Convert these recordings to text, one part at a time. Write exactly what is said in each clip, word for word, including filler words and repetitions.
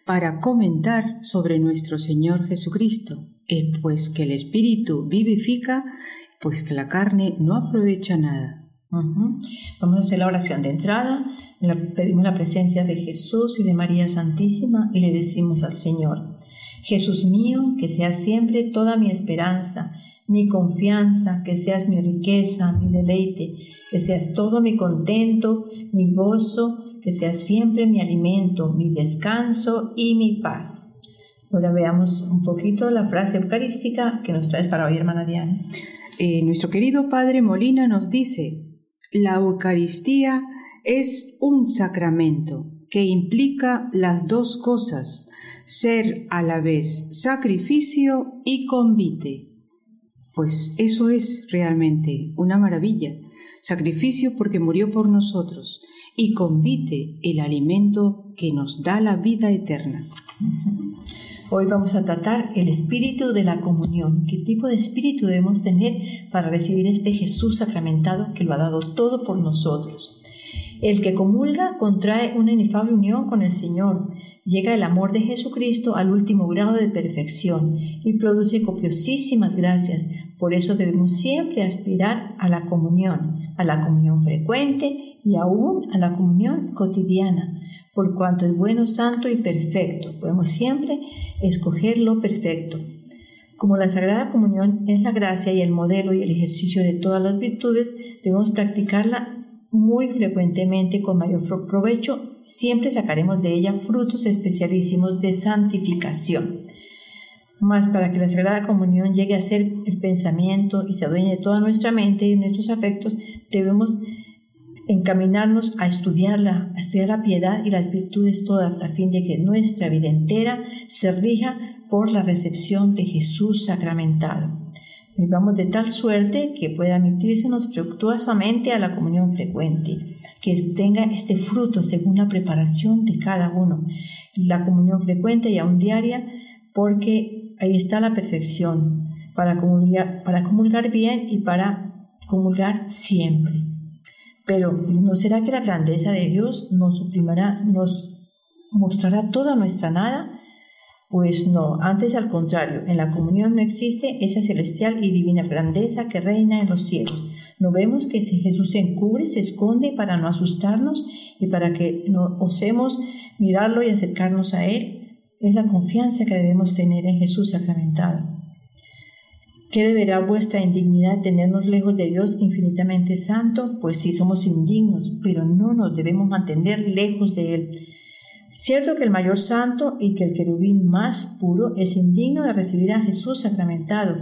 para comentar sobre nuestro Señor Jesucristo, eh, pues que el Espíritu vivifica, pues que la carne no aprovecha nada. Uh-huh. Vamos a hacer la oración de entrada, pedimos la presencia de Jesús y de María Santísima y le decimos al Señor: Jesús mío, que seas siempre toda mi esperanza, mi confianza, que seas mi riqueza, mi deleite, que seas todo mi contento, mi gozo, que seas siempre mi alimento, mi descanso y mi paz. Ahora veamos un poquito la frase eucarística que nos traes para hoy, hermana Diana. Eh, nuestro querido Padre Molina nos dice: la Eucaristía es un sacramento que implica las dos cosas, ser a la vez sacrificio y convite. Pues eso es realmente una maravilla. Sacrificio porque murió por nosotros y convite, el alimento que nos da la vida eterna. Hoy vamos a tratar el espíritu de la comunión. ¿Qué tipo de espíritu debemos tener para recibir este Jesús sacramentado que lo ha dado todo por nosotros? El que comulga contrae una inefable unión con el Señor. Llega el amor de Jesucristo al último grado de perfección y produce copiosísimas gracias. Por eso debemos siempre aspirar a la comunión, a la comunión frecuente y aún a la comunión cotidiana, por cuanto es bueno, santo y perfecto. Podemos siempre escoger lo perfecto. Como la Sagrada Comunión es la gracia y el modelo y el ejercicio de todas las virtudes, debemos practicarla muy frecuentemente con mayor provecho. Siempre sacaremos de ella frutos especialísimos de santificación. Mas para que la Sagrada Comunión llegue a ser el pensamiento y se adueñe de toda nuestra mente y de nuestros afectos, debemos encaminarnos a estudiarla, a estudiar la piedad y las virtudes todas, a fin de que nuestra vida entera se rija por la recepción de Jesús sacramentado. Vivamos de tal suerte que pueda admitírsenos fructuosamente a la comunión frecuente, que tenga este fruto según la preparación de cada uno. La comunión frecuente y aún diaria, porque ahí está la perfección, para comulgar, para comulgar bien y para comulgar siempre. Pero ¿no será que la grandeza de Dios nos suprimirá, nos mostrará toda nuestra nada? Pues no, antes al contrario, en la comunión no existe esa celestial y divina grandeza que reina en los cielos. ¿No vemos que Jesús se encubre, se esconde para no asustarnos y para que no osemos mirarlo y acercarnos a Él? Es la confianza que debemos tener en Jesús sacramentado. ¿Qué deberá vuestra indignidad tenernos lejos de Dios infinitamente santo? Pues sí, somos indignos, pero no nos debemos mantener lejos de Él. Cierto que el mayor santo y que el querubín más puro es indigno de recibir a Jesús sacramentado,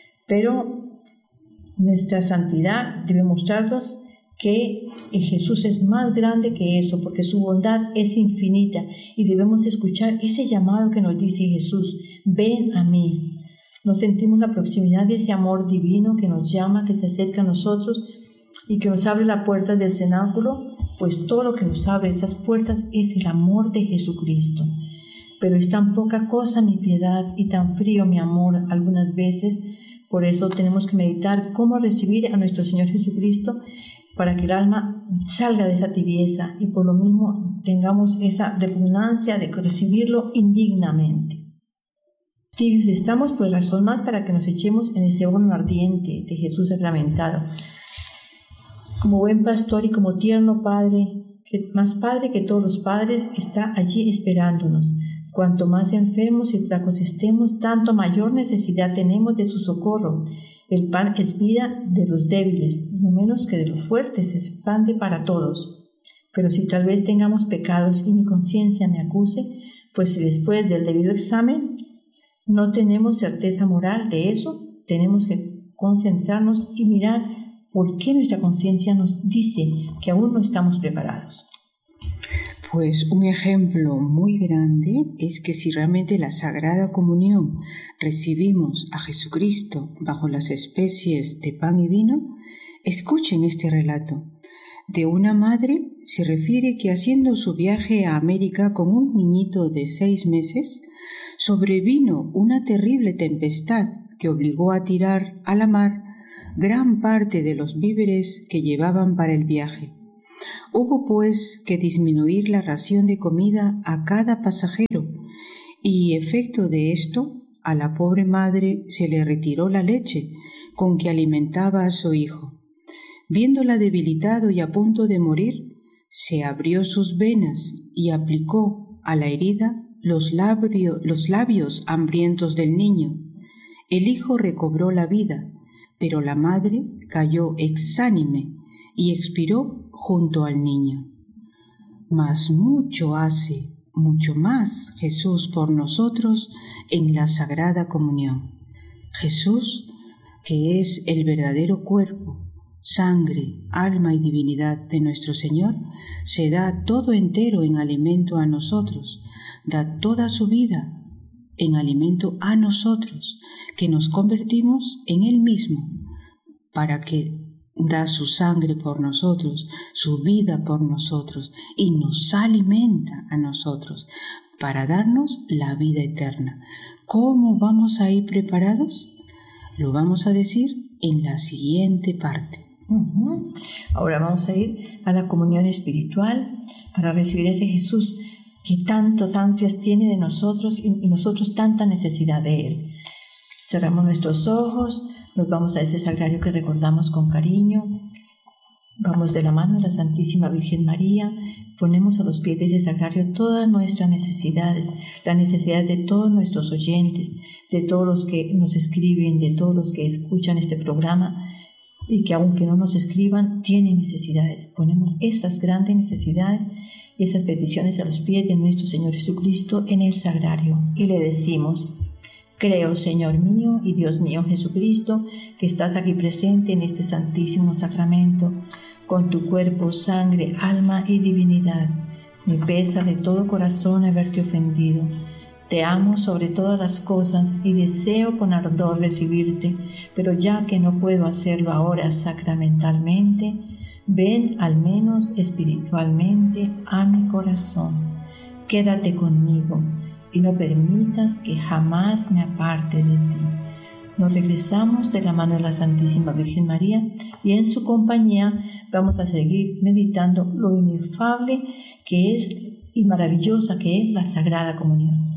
pero nuestra santidad debe mostrarnos que Jesús es más grande que eso, porque su bondad es infinita y debemos escuchar ese llamado que nos dice Jesús: ven a mí. Nos sentimos la proximidad de ese amor divino que nos llama, que se acerca a nosotros y que nos abre la puerta del cenáculo, pues todo lo que nos abre esas puertas es el amor de Jesucristo. Pero es tan poca cosa mi piedad y tan frío mi amor algunas veces, por eso tenemos que meditar cómo recibir a nuestro Señor Jesucristo para que el alma salga de esa tibieza y por lo mismo tengamos esa repugnancia de recibirlo indignamente. Tibios estamos, pues razón más para que nos echemos en ese horno ardiente de Jesús sacramentado. Como buen pastor y como tierno Padre, que más Padre que todos los padres, está allí esperándonos. Cuanto más enfermos y flacos estemos, tanto mayor necesidad tenemos de su socorro. El pan es vida de los débiles, no menos que de los fuertes, es pan de para todos. Pero si tal vez tengamos pecados y mi conciencia me acuse, pues si después del debido examen no tenemos certeza moral de eso, tenemos que concentrarnos y mirar por qué nuestra conciencia nos dice que aún no estamos preparados. Pues un ejemplo muy grande es que si realmente la Sagrada Comunión recibimos a Jesucristo bajo las especies de pan y vino, escuchen este relato. De una madre se refiere que haciendo su viaje a América con un niñito de seis meses, sobrevino una terrible tempestad que obligó a tirar a la mar gran parte de los víveres que llevaban para el viaje. Hubo pues que disminuir la ración de comida a cada pasajero Y efecto de esto, a la pobre madre se le retiró la leche con que alimentaba a su hijo. Viéndola debilitado y a punto de morir, se abrió sus venas y aplicó a la herida los, labio, los labios hambrientos del niño. El hijo recobró la vida, pero la madre cayó exánime y expiró junto al niño. Mas mucho hace, mucho más Jesús por nosotros en la Sagrada Comunión. Jesús, que es el verdadero cuerpo, sangre, alma y divinidad de nuestro Señor, se da todo entero en alimento a nosotros, da toda su vida en alimento a nosotros, que nos convertimos en Él mismo, para que da su sangre por nosotros, su vida por nosotros, y nos alimenta a nosotros, para darnos la vida eterna. ¿Cómo vamos a ir preparados? Lo vamos a decir en la siguiente parte. Uh-huh. Ahora vamos a ir a la comunión espiritual para recibir ese Jesús que tantas ansias tiene de nosotros y, y nosotros tanta necesidad de Él. Cerramos nuestros ojos, nos vamos a ese sagrario que recordamos con cariño, vamos de la mano de la Santísima Virgen María, ponemos a los pies de ese sagrario todas nuestras necesidades, la necesidad de todos nuestros oyentes, de todos los que nos escriben, de todos los que escuchan este programa, y que aunque no nos escriban, tienen necesidades. Ponemos esas grandes necesidades y esas peticiones a los pies de nuestro Señor Jesucristo en el sagrario. Y le decimos: creo, Señor mío y Dios mío Jesucristo, que estás aquí presente en este santísimo sacramento, con tu cuerpo, sangre, alma y divinidad. Me pesa de todo corazón haberte ofendido. Te amo sobre todas las cosas y deseo con ardor recibirte, pero ya que no puedo hacerlo ahora sacramentalmente, ven al menos espiritualmente a mi corazón. Quédate conmigo y no permitas que jamás me aparte de ti. Nos regresamos de la mano de la Santísima Virgen María y en su compañía vamos a seguir meditando lo inefable que es y maravillosa que es la Sagrada Comunión.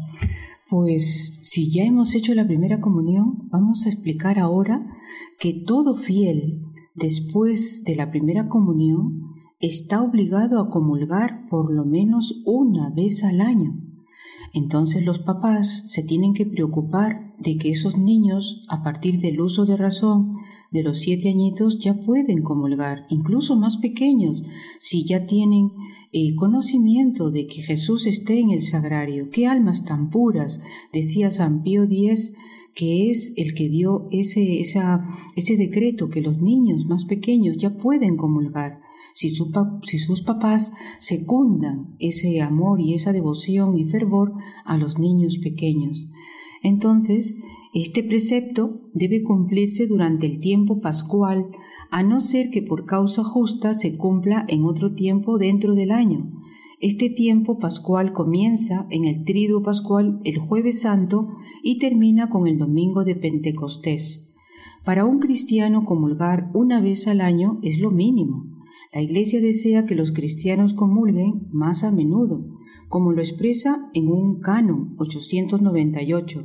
Pues si ya hemos hecho la primera comunión, vamos a explicar ahora que todo fiel, después de la primera comunión, está obligado a comulgar por lo menos una vez al año. Entonces los papás se tienen que preocupar de que esos niños, a partir del uso de razón de los siete añitos, ya pueden comulgar, incluso más pequeños, si ya tienen eh, conocimiento de que Jesús esté en el sagrario. ¡Qué almas tan puras! Decía San Pío X, que es el que dio ese, esa, ese decreto que los niños más pequeños ya pueden comulgar. Si, su, si sus papás secundan ese amor y esa devoción y fervor a los niños pequeños. Entonces, este precepto debe cumplirse durante el tiempo pascual, a no ser que por causa justa se cumpla en otro tiempo dentro del año. Este tiempo pascual comienza en el Triduo Pascual el Jueves Santo y termina con el Domingo de Pentecostés. Para un cristiano comulgar una vez al año es lo mínimo. La Iglesia desea que los cristianos comulguen más a menudo, como lo expresa en un canon ochocientos noventa y ocho.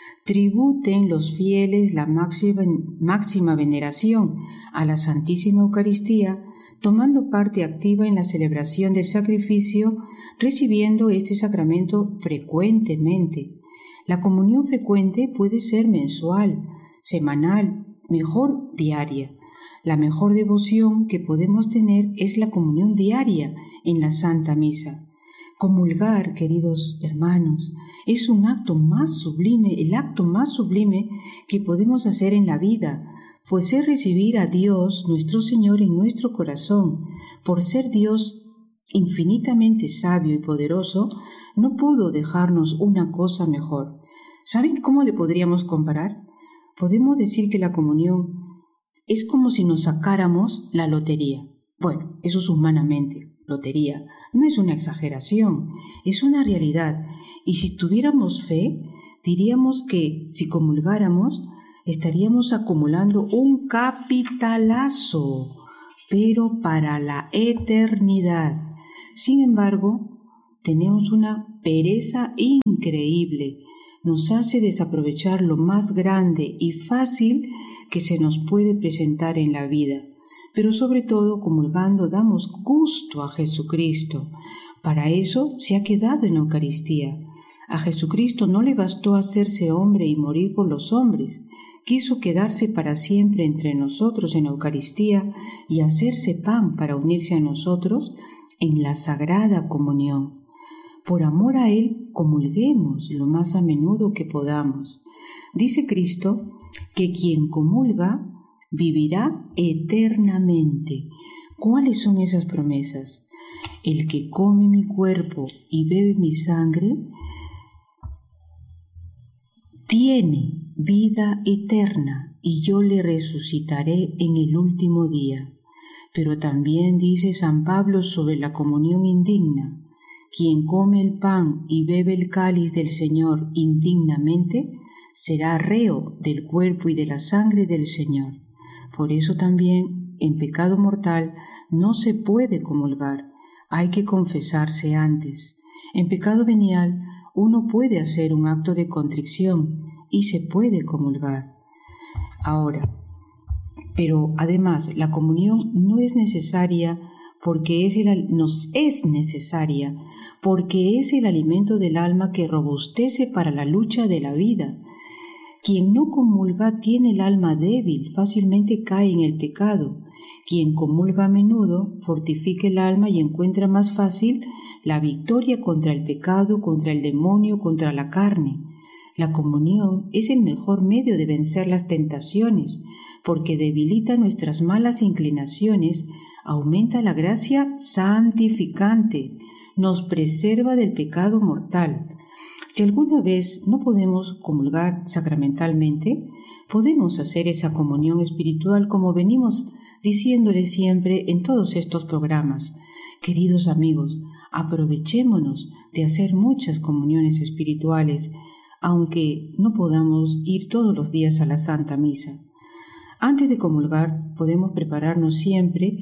Tributen los fieles la máxima, máxima veneración a la Santísima Eucaristía, tomando parte activa en la celebración del sacrificio, recibiendo este sacramento frecuentemente. La comunión frecuente puede ser mensual, semanal, mejor diaria. La mejor devoción que podemos tener es la comunión diaria en la Santa Misa. Comulgar, queridos hermanos, es un acto más sublime, el acto más sublime que podemos hacer en la vida, pues es recibir a Dios, nuestro Señor, en nuestro corazón. Por ser Dios infinitamente sabio y poderoso, no pudo dejarnos una cosa mejor. ¿Saben cómo le podríamos comparar? Podemos decir que la comunión es como si nos sacáramos la lotería. Bueno, eso es humanamente. Lotería. No es una exageración, es una realidad. Y si tuviéramos fe, diríamos que si comulgáramos, estaríamos acumulando un capitalazo, pero para la eternidad. Sin embargo, tenemos una pereza increíble. Nos hace desaprovechar lo más grande y fácil que se nos puede presentar en la vida. Pero sobre todo, comulgando, damos gusto a Jesucristo. Para eso se ha quedado en Eucaristía. A Jesucristo no le bastó hacerse hombre y morir por los hombres. Quiso quedarse para siempre entre nosotros en Eucaristía y hacerse pan para unirse a nosotros en la Sagrada Comunión. Por amor a Él, comulguemos lo más a menudo que podamos. Dice Cristo que quien comulga vivirá eternamente. ¿Cuáles son esas promesas? El que come mi cuerpo y bebe mi sangre tiene vida eterna y yo le resucitaré en el último día. Pero también dice San Pablo sobre la comunión indigna: quien come el pan y bebe el cáliz del Señor indignamente será reo del cuerpo y de la sangre del Señor. Por eso también en pecado mortal no se puede comulgar, hay que confesarse antes. En pecado venial uno puede hacer un acto de contrición y se puede comulgar. Ahora, pero además la comunión no es necesaria porque es el, nos es necesaria porque es el alimento del alma que robustece para la lucha de la vida. Quien no comulga tiene el alma débil, fácilmente cae en el pecado. Quien comulga a menudo fortifica el alma y encuentra más fácil la victoria contra el pecado, contra el demonio, contra la carne. La comunión es el mejor medio de vencer las tentaciones, porque debilita nuestras malas inclinaciones, aumenta la gracia santificante, nos preserva del pecado mortal. Si alguna vez no podemos comulgar sacramentalmente, podemos hacer esa comunión espiritual como venimos diciéndole siempre en todos estos programas. Queridos amigos, aprovechémonos de hacer muchas comuniones espirituales, aunque no podamos ir todos los días a la Santa Misa. Antes de comulgar, podemos prepararnos siempre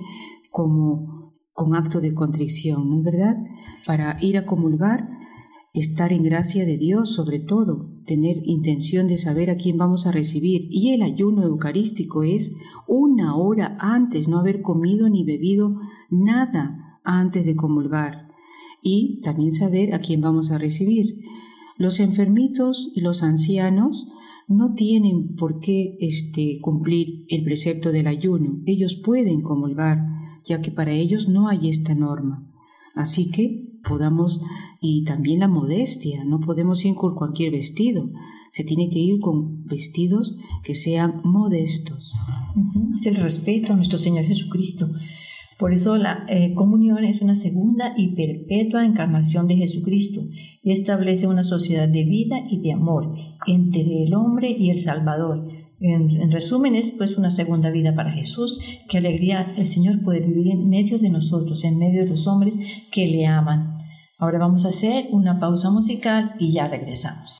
como con acto de contrición, ¿no es verdad? Para ir a comulgar, estar en gracia de Dios sobre todo, tener intención de saber a quién vamos a recibir. Y el ayuno eucarístico es una hora antes, no haber comido ni bebido nada antes de comulgar. Y también saber a quién vamos a recibir. Los enfermitos y los ancianos no tienen por qué este, cumplir el precepto del ayuno. Ellos pueden comulgar, ya que para ellos no hay esta norma. Así que podamos, y también la modestia, no podemos ir con cualquier vestido, se tiene que ir con vestidos que sean modestos. Uh-huh. Es el respeto a nuestro Señor Jesucristo. Por eso la eh, comunión es una segunda y perpetua encarnación de Jesucristo y establece una sociedad de vida y de amor entre el hombre y el Salvador. En, en resumen, es pues una segunda vida para Jesús. Qué alegría el Señor poder vivir en medio de nosotros, en medio de los hombres que le aman. Ahora vamos a hacer una pausa musical y ya regresamos.